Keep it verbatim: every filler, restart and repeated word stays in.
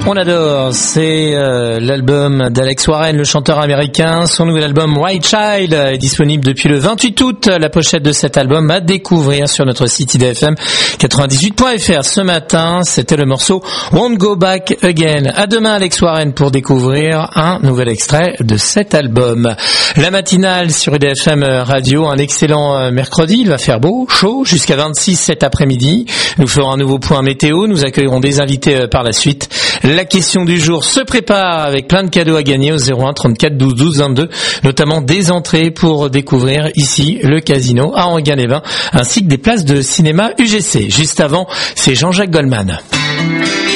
On adore, c'est euh, l'album d'Alex Warren, le chanteur américain. Son nouvel album White Child est disponible depuis le vingt-huit août. La pochette de cet album à découvrir sur notre site I D F M quatre-vingt-dix-huit point F R. Ce matin, c'était le morceau Won't Go Back Again. À demain Alex Warren pour découvrir un nouvel extrait de cet album. La matinale sur I D F M Radio, un excellent mercredi. Il va faire beau, chaud, jusqu'à vingt-six cet après-midi. Nous ferons un nouveau point météo. Nous accueillerons des invités par la suite. La question du jour se prépare avec plein de cadeaux à gagner au zéro un trente-quatre douze douze vingt-deux, notamment des entrées pour découvrir ici le casino à Enghien-les-Bains, ainsi que des places de cinéma U G C. Juste avant, c'est Jean-Jacques Goldman.